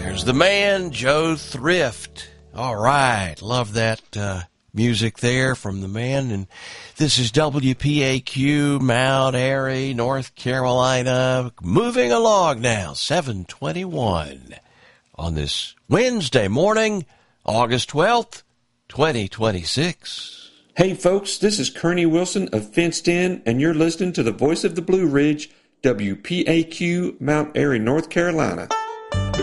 There's the man, Joe Thrift. All right, love that music there from the man. And this is WPAQ, Mount Airy, North Carolina. Moving along now, 7:21 on this Wednesday morning, August 12th, 2026. Hey folks, this is Kearney Wilson of Fenced In, and you're listening to the Voice of the Blue Ridge, WPAQ, Mount Airy, North Carolina.